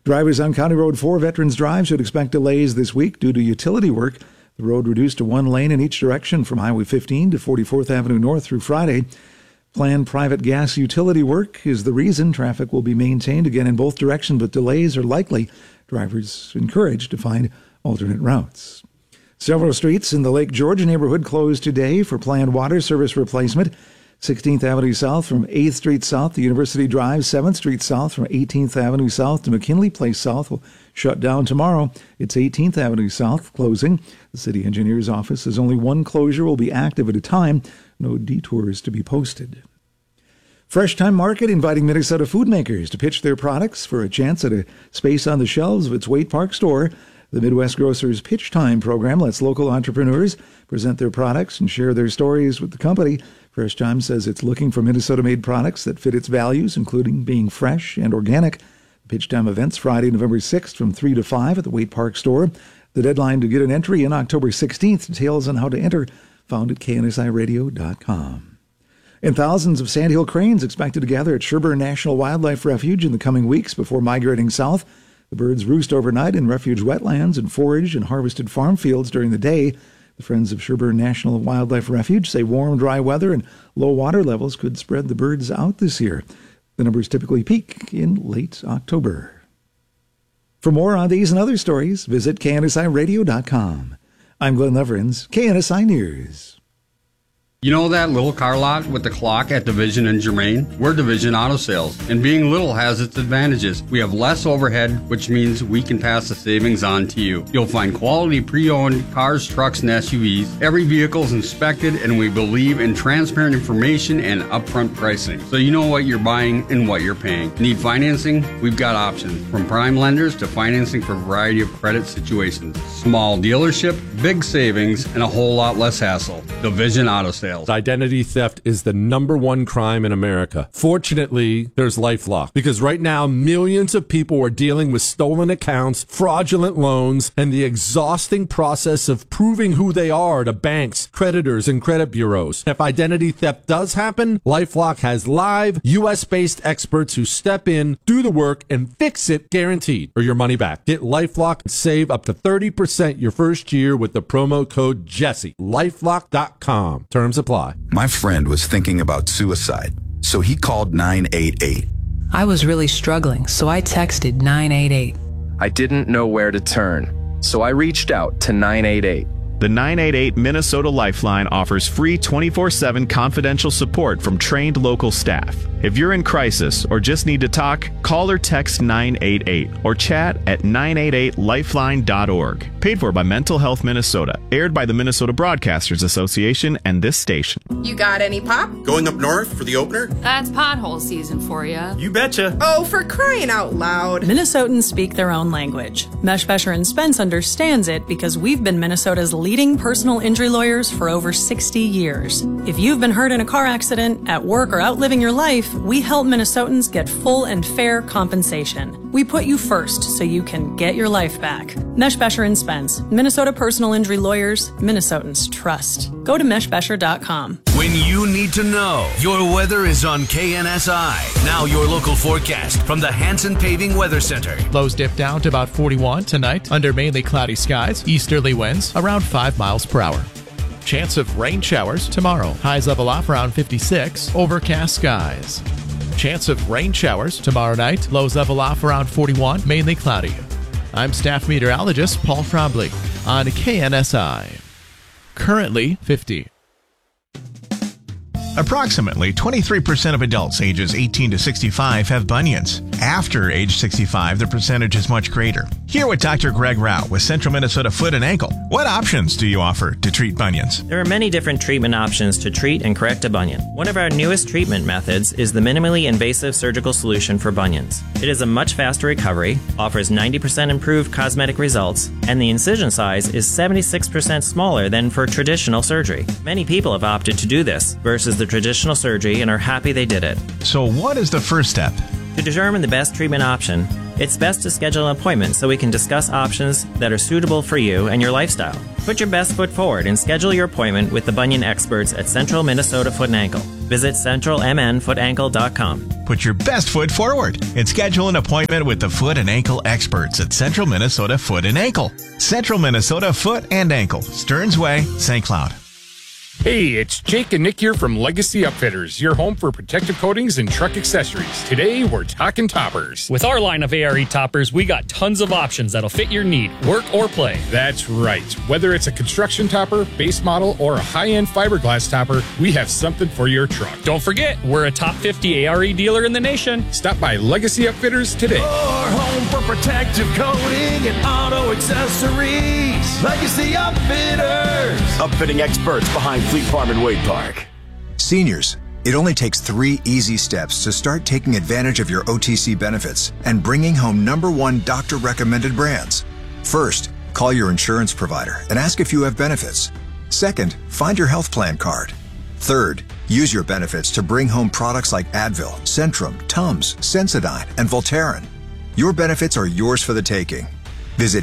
Drivers on County Road 4 Veterans Drive should expect delays this week due to utility work. The road reduced to one lane in each direction from Highway 15 to 44th Avenue North through Friday. Planned private gas utility work is the reason. Traffic will be maintained again in both directions, but delays are likely. Drivers encouraged to find alternate routes. Several streets in the Lake George neighborhood closed today for planned water service replacement. 16th Avenue South from 8th Street South to University Drive, 7th Street South from 18th Avenue South to McKinley Place South will shut down tomorrow. It's 18th Avenue South closing. The city engineer's office says only one closure will be active at a time. No detours to be posted. Fresh Time Market inviting Minnesota food makers to pitch their products for a chance at a space on the shelves of its Waite Park store. The Midwest Grocers Pitch Time program lets local entrepreneurs present their products and share their stories with the company. Fresh Time says it's looking for Minnesota-made products that fit its values, including being fresh and organic. The Pitch Time event's Friday, November 6th from 3 to 5 at the Waite Park store. The deadline to get an entry in October 16th. Details on how to enter found at KNSIRadio.com. And thousands of sandhill cranes expected to gather at Sherburne National Wildlife Refuge in the coming weeks before migrating south. The birds roost overnight in refuge wetlands and forage in harvested farm fields during the day. The Friends of Sherburne National Wildlife Refuge say warm, dry weather and low water levels could spread the birds out this year. The numbers typically peak in late October. For more on these and other stories, visit KNSIRadio.com. I'm Glenn Leverins, KNSI News. You know that little car lot with the clock at Division and Germain? We're Division Auto Sales, and being little has its advantages. We have less overhead, which means we can pass the savings on to you. You'll find quality pre-owned cars, trucks, and SUVs. Every vehicle is inspected, and we believe in transparent information and upfront pricing, so you know what you're buying and what you're paying. Need financing? We've got options, from prime lenders to financing for a variety of credit situations. Small dealership, big savings, and a whole lot less hassle. Division Auto Sales. Identity theft is the #1 crime in America. Fortunately, there's LifeLock, because right now millions of people are dealing with stolen accounts, fraudulent loans, and the exhausting process of proving who they are to banks, creditors, and credit bureaus. If identity theft does happen, LifeLock has live, U.S.-based experts who step in, do the work, and fix it guaranteed, or your money back. Get LifeLock and save up to 30% your first year with the promo code Jesse. LifeLock.com. Terms apply. My friend was thinking about suicide, so he called 988. I was really struggling, so I texted 988. I didn't know where to turn, so I reached out to 988. The 988 Minnesota Lifeline offers free 24/7 confidential support from trained local staff. If you're in crisis or just need to talk, call or text 988 or chat at 988lifeline.org. Paid for by Mental Health Minnesota. Aired by the Minnesota Broadcasters Association and this station. You got any pop? Going up north for the opener? That's pothole season for you. You betcha. Oh, for crying out loud. Minnesotans speak their own language. Mesh Besher and Spence understands it because we've been Minnesota's leading personal injury lawyers for over 60 years. If you've been hurt in a car accident, at work, or out living your life, we help Minnesotans get full and fair compensation. We put you first so you can get your life back. Mesh Besher and Spence, Minnesota personal injury lawyers, Minnesotans trust. Go to meshbesher.com. When you need to know, your weather is on KNSI. Now your local forecast from the Hanson Paving Weather Center. Lows dip down to about 41 tonight under mainly cloudy skies, easterly winds around 5 miles per hour. Chance of rain showers tomorrow. Highs level off around 56, overcast skies. Chance of rain showers tomorrow night. Lows level off around 41, mainly cloudy. I'm staff meteorologist Paul Frobley on KNSI. Currently 50. Approximately 23% of adults ages 18 to 65 have bunions. After age 65, the percentage is much greater. Here with Dr. Greg Rao with Central Minnesota Foot and Ankle. What options do you offer to treat bunions? There are many different treatment options to treat and correct a bunion. One of our newest treatment methods is the minimally invasive surgical solution for bunions. It is a much faster recovery, offers 90% improved cosmetic results, and the incision size is 76% smaller than for traditional surgery. Many people have opted to do this versus the traditional surgery and are happy they did it. So what is the first step? To determine the best treatment option, It's best to schedule an appointment so we can discuss options that are suitable for you and your lifestyle. Put your best foot forward and schedule your appointment with the bunion experts at Central Minnesota Foot and Ankle. Visit centralmnfootankle.com. Put your best foot forward and schedule an appointment with the foot and ankle experts at Central Minnesota Foot and Ankle. Central Minnesota Foot and Ankle, Stearns Way, St. Cloud. Hey, it's Jake and Nick here from Legacy Upfitters, your home for protective coatings and truck accessories. Today, we're talking toppers. With our line of ARE toppers, we got tons of options that'll fit your need, work or play. That's right. Whether it's a construction topper, base model, or a high-end fiberglass topper, we have something for your truck. Don't forget, we're a top 50 ARE dealer in the nation. Stop by Legacy Upfitters today. Your home for protective coating and auto accessories. Legacy Upfitters. Upfitting experts behind Fleet Farm and Wade Park. Seniors, it only takes 3 easy steps to start taking advantage of your OTC benefits and bringing home #1 doctor-recommended brands. First, call your insurance provider and ask if you have benefits. Second, find your health plan card. Third, use your benefits to bring home products like Advil, Centrum, Tums, Sensodyne, and Voltaren. Your benefits are yours for the taking. Visit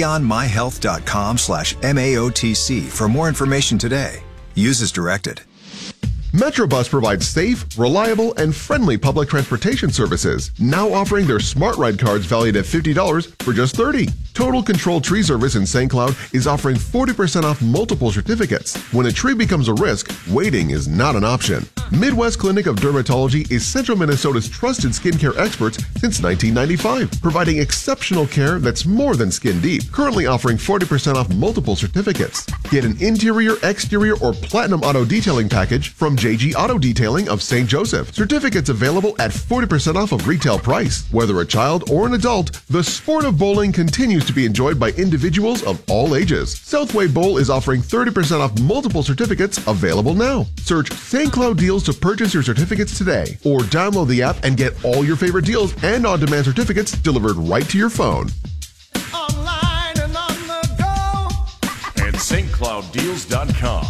HaleyOnMyHealth.com/MAOTC for more information today. Use as directed. Metrobus provides safe, reliable, and friendly public transportation services, now offering their Smart Ride cards valued at $50 for just $30. Total Control Tree Service in St. Cloud is offering 40% off multiple certificates. When a tree becomes a risk, waiting is not an option. Midwest Clinic of Dermatology is Central Minnesota's trusted skincare experts since 1995, providing exceptional care that's more than skin deep. Currently offering 40% off multiple certificates. Get an interior, exterior, or platinum auto detailing package from JG Auto Detailing of St. Joseph. Certificates available at 40% off of retail price. Whether a child or an adult, the sport of bowling continues to be enjoyed by individuals of all ages. Southway Bowl is offering 30% off multiple certificates available now. Search St. Cloud Deals to purchase your certificates today, or download the app and get all your favorite deals and on-demand certificates delivered right to your phone. Online and on the go at stclouddeals.com.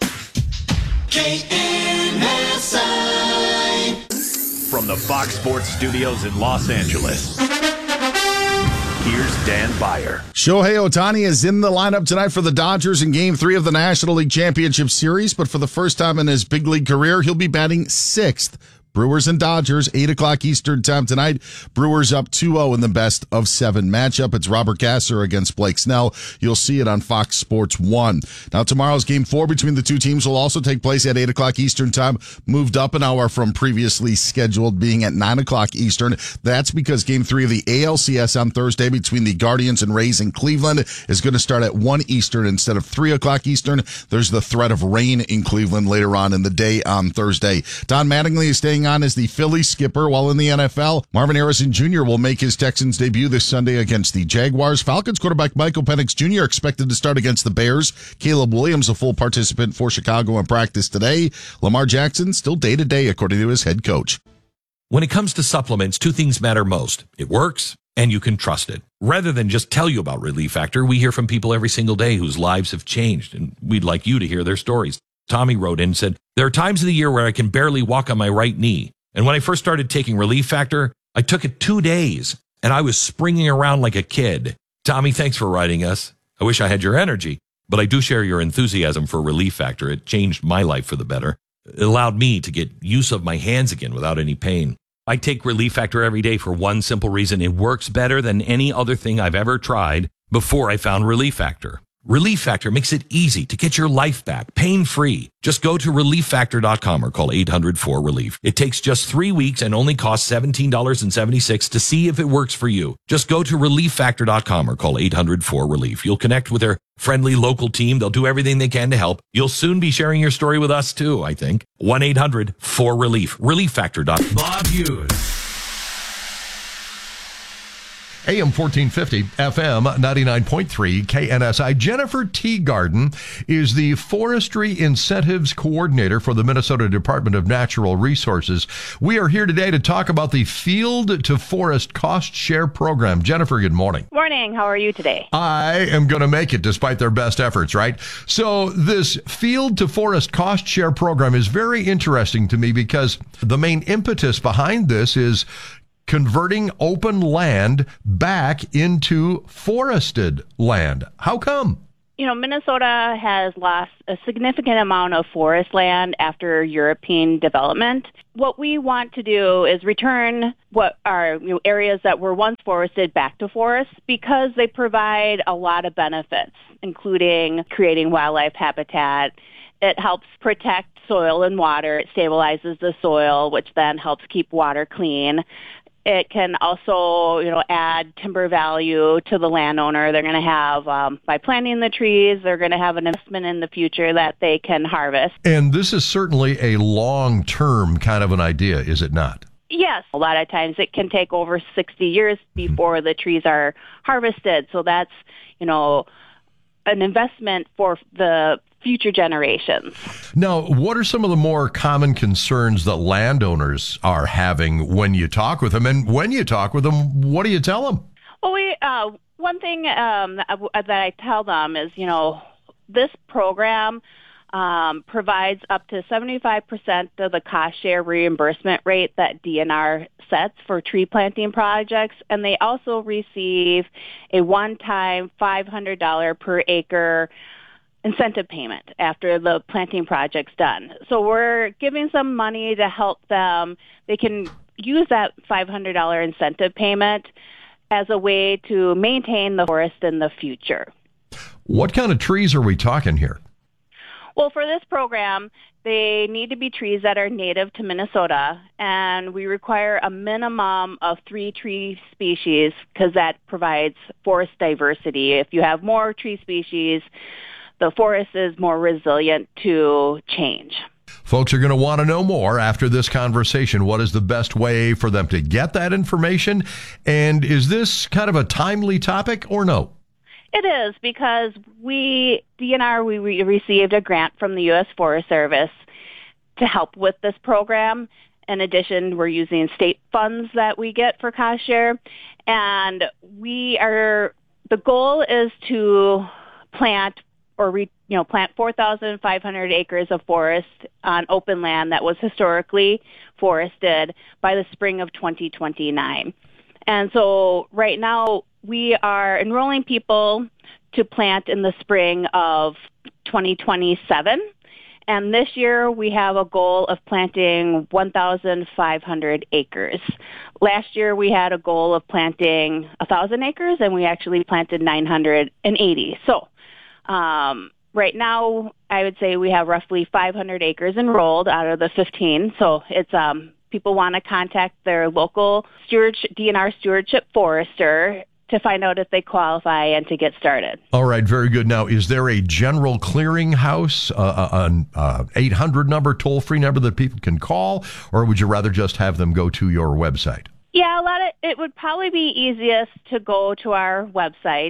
KNSI. From the Fox Sports Studios in Los Angeles, here's Dan Beyer. Shohei Ohtani is in the lineup tonight for the Dodgers in Game 3 of the National League Championship Series, but for the first time in his big league career, he'll be batting 6th. Brewers and Dodgers, 8 o'clock Eastern time tonight. Brewers up 2-0 in the best-of-7 matchup. It's Robert Gasser against Blake Snell. You'll see it on Fox Sports 1. Now, tomorrow's Game 4 between the two teams will also take place at 8 o'clock Eastern time, moved up an hour from previously scheduled being at 9 o'clock Eastern. That's because Game 3 of the ALCS on Thursday between the Guardians and Rays in Cleveland is going to start at 1 Eastern instead of 3 o'clock Eastern. There's the threat of rain in Cleveland later on in the day on Thursday. Don Mattingly is staying on as the Phillies skipper, while in the NFL, Marvin Harrison Jr. will make his Texans debut this Sunday against the Jaguars. Falcons quarterback Michael Penix Jr. expected to start against the Bears. Caleb Williams, a full participant for Chicago in practice today. Lamar Jackson still day-to-day, according to his head coach. When it comes to supplements, 2 things matter most. It works, and you can trust it. Rather than just tell you about Relief Factor, we hear from people every single day whose lives have changed, and we'd like you to hear their stories. Tommy wrote in and said, "There are times of the year where I can barely walk on my right knee. And when I first started taking Relief Factor, I took it 2 days, and I was springing around like a kid." Tommy, thanks for writing us. I wish I had your energy, but I do share your enthusiasm for Relief Factor. It changed my life for the better. It allowed me to get use of my hands again without any pain. I take Relief Factor every day for one simple reason. It works better than any other thing I've ever tried before I found Relief Factor. Relief Factor makes it easy to get your life back, pain-free. Just go to ReliefFactor.com or call 800-4RELIEF. It takes just 3 weeks and only costs $17.76 to see if it works for you. Just go to ReliefFactor.com or call 800-4RELIEF. You'll connect with their friendly local team. They'll do everything they can to help. You'll soon be sharing your story with us too, I think. 1-800-4RELIEF. ReliefFactor.com. Bob Hughes. AM 1450, FM 99.3, KNSI. Jennifer Teagarden is the Forestry Incentives Coordinator for the Minnesota Department of Natural Resources. We are here today to talk about the Field to Forest Cost Share Program. Jennifer, good morning. Morning. How are you today? I am going to make it despite their best efforts, right? So this Field to Forest Cost Share Program is very interesting to me because the main impetus behind this is converting open land back into forested land. How come? Minnesota has lost a significant amount of forest land after European development. What we want to do is return what are areas that were once forested back to forests because they provide a lot of benefits, including creating wildlife habitat. It helps protect soil and water. It stabilizes the soil, which then helps keep water clean. It can also, add timber value to the landowner. They're going to have, by planting the trees, they're going to have an investment in the future that they can harvest. And this is certainly a long-term kind of an idea, is it not? Yes. A lot of times it can take over 60 years before the trees are harvested. So that's, an investment for the future generations. Now, what are some of the more common concerns that landowners are having when you talk with them? And when you talk with them, what do you tell them? Well, one thing that I tell them is, this program provides up to 75% of the cost share reimbursement rate that DNR sets for tree planting projects, and they also receive a one-time $500 per acre incentive payment after the planting project's done. So we're giving some money to help them. They can use that $500 incentive payment as a way to maintain the forest in the future. What kind of trees are we talking here? Well, for this program, they need to be trees that are native to Minnesota, and we require a minimum of 3 tree species because that provides forest diversity. If you have more tree species, the forest is more resilient to change. Folks are going to want to know more after this conversation. What is the best way for them to get that information? And is this kind of a timely topic or no? It is because we received a grant from the U.S. Forest Service to help with this program. In addition, we're using state funds that we get for cost share. And the goal is to plant 4,500 acres of forest on open land that was historically forested by the spring of 2029. And so right now we are enrolling people to plant in the spring of 2027. And this year we have a goal of planting 1,500 acres. Last year we had a goal of planting 1,000 acres, and we actually planted 980. So right now I would say we have roughly 500 acres enrolled out of the 15. So it's people want to contact their local DNR stewardship forester to find out if they qualify and to get started. All right, very good. Now, is there a general clearinghouse, an 800 number, toll-free number that people can call, or would you rather just have them go to your website? Yeah, it would probably be easiest to go to our website,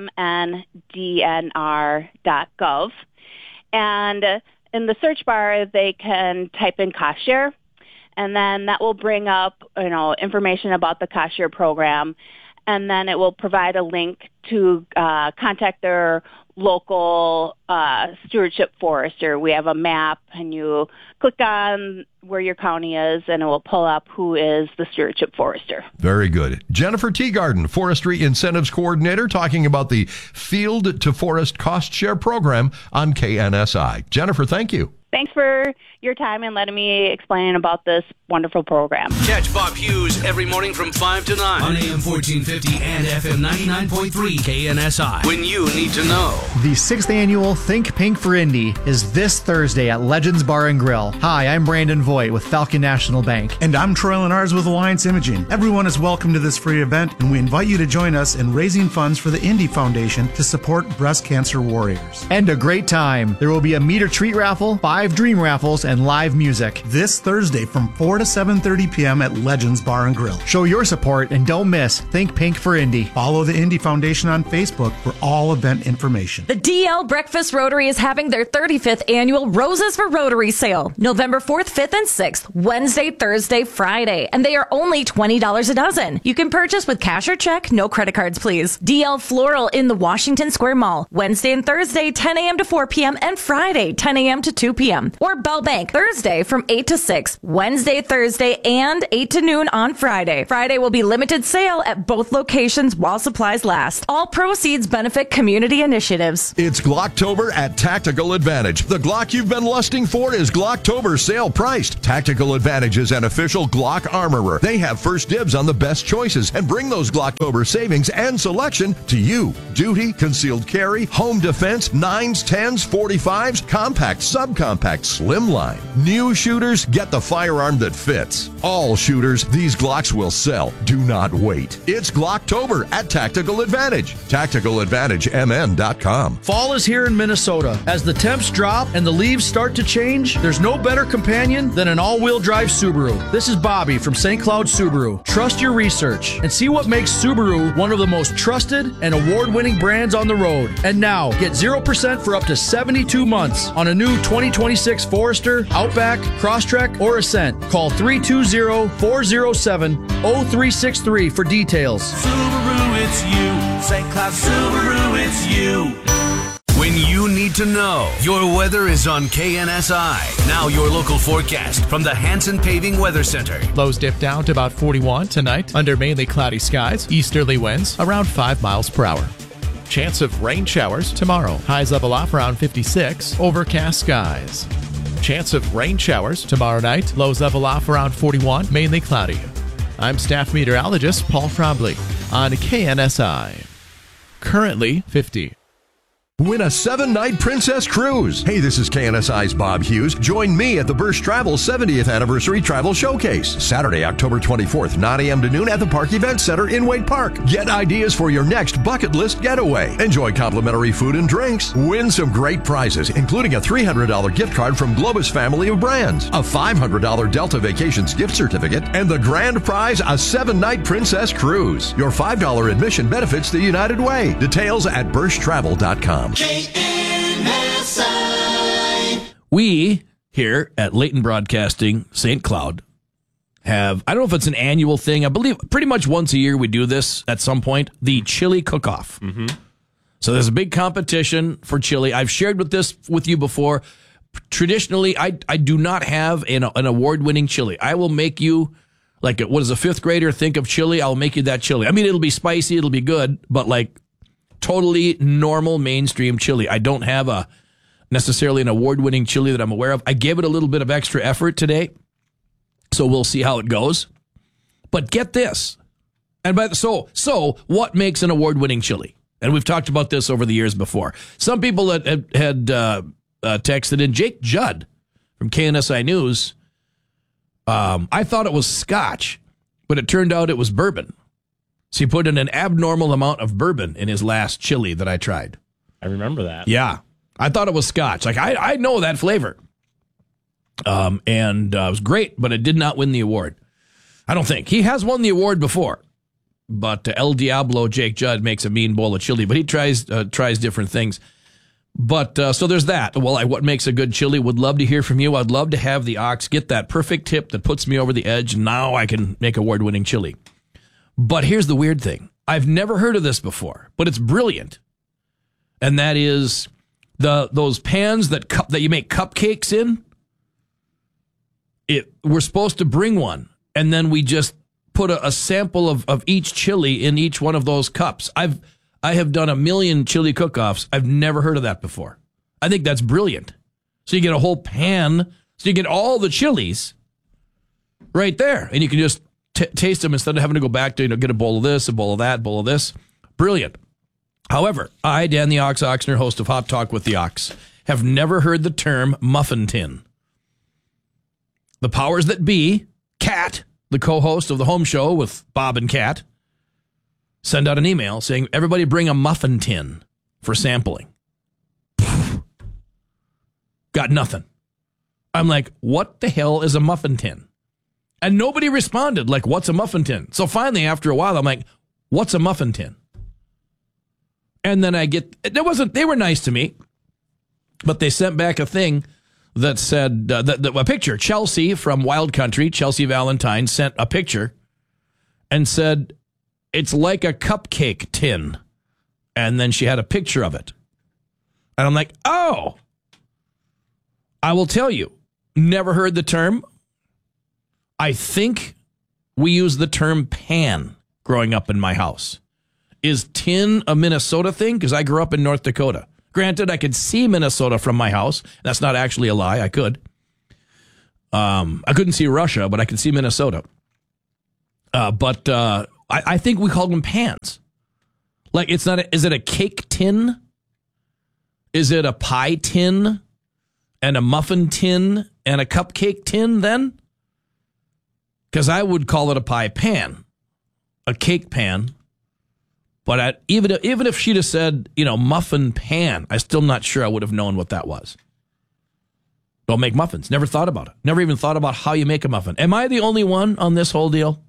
mndnr.gov, and in the search bar they can type in cost share, and then that will bring up information about the cost share program. And then it will provide a link to contact their local stewardship forester. We have a map, and you click on where your county is, and it will pull up who is the stewardship forester. Very good. Jennifer Teagarden, Forestry Incentives Coordinator, talking about the Field to Forest Cost Share Program on KNSI. Jennifer, thank you. Thanks for your time and letting me explain about this wonderful program. Catch Bob Hughes every morning from 5 to 9 on AM 1450 and FM 99.3 KNSI. When you need to know. The 6th annual Think Pink for Indy is this Thursday at Legends Bar and Grill. Hi, I'm Brandon Voigt with Falcon National Bank. And I'm Troy Lenars with Alliance Imaging. Everyone is welcome to this free event, and we invite you to join us in raising funds for the Indy Foundation to support breast cancer warriors. And a great time. There will be a meet or treat raffle, 5 dream raffles, and live music. This Thursday from 4 to 7:30 p.m. at Legends Bar and Grill. Show your support and don't miss Think Pink for Indy. Follow the Indy Foundation on Facebook for all event information. The DL Breakfast Rotary is having their 35th annual Roses for Rotary sale, November 4th, 5th, and 6th, Wednesday, Thursday, Friday, and they are only $20 a dozen. You can purchase with cash or check, no credit cards, please. DL Floral in the Washington Square Mall, Wednesday and Thursday, 10 a.m. to 4 p.m., and Friday, 10 a.m. to 2 p.m. p.m. Or Bell Bank, Thursday from 8 to 6, Wednesday, Thursday, and 8 to noon on Friday. Friday will be limited sale at both locations while supplies last. All proceeds benefit community initiatives. It's Glocktober at Tactical Advantage. The Glock you've been lusting for is Glocktober sale priced. Tactical Advantage is an official Glock armorer. They have first dibs on the best choices and bring those Glocktober savings and selection to you. Duty, concealed carry, home defense, 9s, 10s, 45s, compact, subcompact, slimline. New shooters get the firearm that fits. All shooters, these Glocks will sell. Do not wait. It's Glocktober at Tactical Advantage. TacticalAdvantageMN.com. Fall is here in Minnesota. As the temps drop and the leaves start to change, there's no better companion than an all-wheel drive Subaru. This is Bobby from St. Cloud Subaru. Trust your research and see what makes Subaru one of the most trusted and award-winning brands on the road. And now, get 0% for up to 72 months on a new 2026 Forester, Outback, Crosstrek, or Ascent. Call 320-407-0363 for details. Subaru, it's you. St. Cloud Subaru, it's you. When you need to know, your weather is on KNSI. Now your local forecast from the Hanson Paving Weather Center. Lows dip down to about 41 tonight under mainly cloudy skies. Easterly winds around 5 miles per hour. Chance of rain showers tomorrow. Highs level off around 56. Overcast skies. Chance of rain showers tomorrow night. Lows level off around 41. Mainly cloudy. I'm staff meteorologist Paul Frobley on KNSI. Currently 50. Win a 7-night Princess Cruise. Hey, this is KNSI's Bob Hughes. Join me at the Birch Travel 70th Anniversary Travel Showcase. Saturday, October 24th, 9 a.m. to noon at the Park Event Center in Wade Park. Get ideas for your next bucket list getaway. Enjoy complimentary food and drinks. Win some great prizes, including a $300 gift card from Globus Family of Brands, a $500 Delta Vacations gift certificate, and the grand prize, a 7-night Princess Cruise. Your $5 admission benefits the United Way. Details at birchtravel.com. KNSI. We here at Leighton Broadcasting St. Cloud have, I don't know if it's an annual thing, I believe pretty much once a year we do this at some point, the chili cook-off. Mm-hmm. So there's a big competition for chili. I've shared with you before. Traditionally, I do not have an award-winning chili. I will make you, like, what does a fifth grader think of chili? I'll make you that chili. I mean, it'll be spicy, it'll be good, but like, totally normal mainstream chili. I don't have necessarily an award-winning chili that I'm aware of. I gave it a little bit of extra effort today, so we'll see how it goes. But get this. So what makes an award-winning chili? And we've talked about this over the years before. Some people that had texted in, Jake Judd from KNSI News, I thought it was Scotch, but it turned out it was bourbon. So he put in an abnormal amount of bourbon in his last chili that I tried. I remember that. Yeah. I thought it was Scotch. Like, I know that flavor. And it was great, but it did not win the award. I don't think. He has won the award before. But El Diablo, Jake Judd, makes a mean bowl of chili. But he tries different things. But so there's that. Well, what makes a good chili? Would love to hear from you. I'd love to have the ox get that perfect tip that puts me over the edge. Now I can make award-winning chili. But here's the weird thing. I've never heard of this before, but it's brilliant. And that is those pans that you make cupcakes in. We're supposed to bring one, and then we just put a sample of each chili in each one of those cups. I have done a million chili cook-offs. I've never heard of that before. I think that's brilliant. So you get a whole pan, so you get all the chilies right there, and you can just taste them instead of having to go back to get a bowl of this, a bowl of that, bowl of this. Brilliant. However, I, Dan the Ox Oxner, host of Hot Talk with the Ox, have never heard the term muffin tin. The powers that be, Kat, the co-host of the home show with Bob and Kat, send out an email saying, everybody bring a muffin tin for sampling. Got nothing. I'm like, what the hell is a muffin tin? And nobody responded, like, what's a muffin tin? So finally, after a while, I'm like, what's a muffin tin? And then they were nice to me, but they sent back a thing that said, a picture. Chelsea from Wild Country, Chelsea Valentine, sent a picture and said, it's like a cupcake tin. And then she had a picture of it. And I'm like, oh, I will tell you, never heard the term. I think we use the term pan growing up in my house. Is tin a Minnesota thing? Because I grew up in North Dakota. Granted, I could see Minnesota from my house. That's not actually a lie. I could. I couldn't see Russia, but I could see Minnesota. But I think we call them pans. Like, it's not. Is it a cake tin? Is it a pie tin and a muffin tin and a cupcake tin then? Because I would call it a pie pan, a cake pan. But even if she'd have said, muffin pan, I'm still not sure I would have known what that was. Don't make muffins. Never thought about it. Never even thought about how you make a muffin. Am I the only one on this whole deal?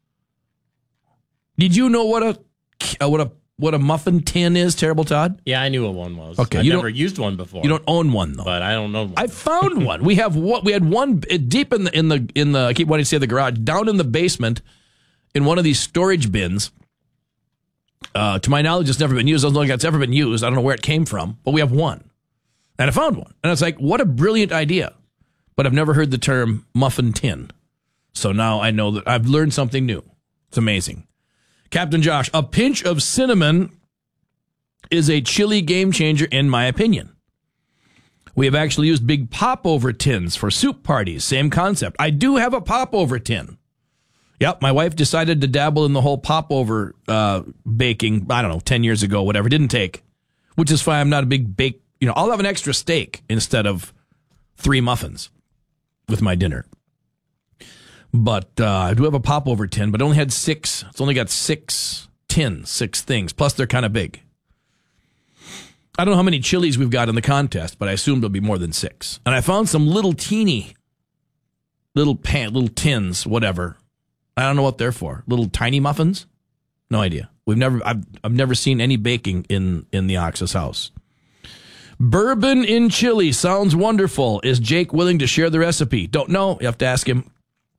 Did you know what a muffin tin is, Terrible Todd? Yeah, I knew what one was. Okay, I've never used one before. You don't own one though. But I don't know one. I found one. We had one deep in the I keep wanting to say the garage, down in the basement, in one of these storage bins. To my knowledge, it's never been used. I don't think it's ever been used. I don't know where it came from, but we have one. And I found one. And it's like, what a brilliant idea. But I've never heard the term muffin tin. So now I know that I've learned something new. It's amazing. Captain Josh, a pinch of cinnamon is a chili game changer in my opinion. We have actually used big popover tins for soup parties. Same concept. I do have a popover tin. Yep, my wife decided to dabble in the whole popover baking, 10 years ago, whatever. Didn't take, which is fine. I'm not a big bake. I'll have an extra steak instead of 3 muffins with my dinner. But I do have a popover tin, but it only had 6. It's only got 6 tins, 6 things. Plus, they're kind of big. I don't know how many chilies we've got in the contest, but I assume there'll be more than 6. And I found some little teeny, little tins, whatever. I don't know what they're for. Little tiny muffins? No idea. I've never seen any baking in the Ox's house. Bourbon in chili sounds wonderful. Is Jake willing to share the recipe? Don't know. You have to ask him.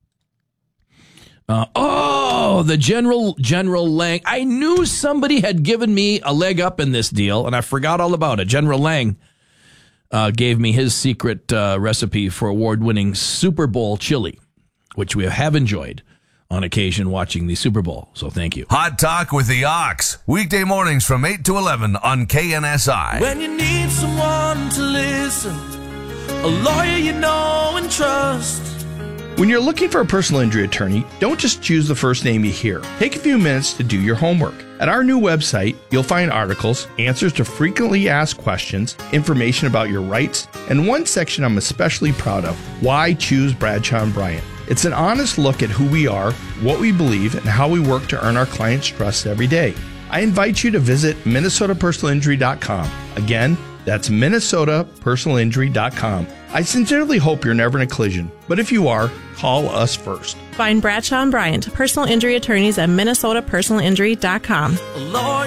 The General Lang. I knew somebody had given me a leg up in this deal, and I forgot all about it. General Lang gave me his secret recipe for award-winning Super Bowl chili, which we have enjoyed on occasion watching the Super Bowl. So thank you. Hot Talk with the Ox. Weekday mornings from 8 to 11 on KNSI. When you need someone to listen, a lawyer you know and trust. When you're looking for a personal injury attorney, don't just choose the first name you hear. Take a few minutes to do your homework. At our new website, you'll find articles, answers to frequently asked questions, information about your rights, and one section I'm especially proud of, Why Choose Bradshaw & Bryant. It's an honest look at who we are, what we believe, and how we work to earn our clients' trust every day. I invite you to visit MinnesotaPersonalInjury.com. Again, that's MinnesotaPersonalInjury.com. I sincerely hope you're never in a collision, but if you are, call us first. Find Bradshaw & Bryant, personal injury attorneys at MinnesotaPersonalInjury.com.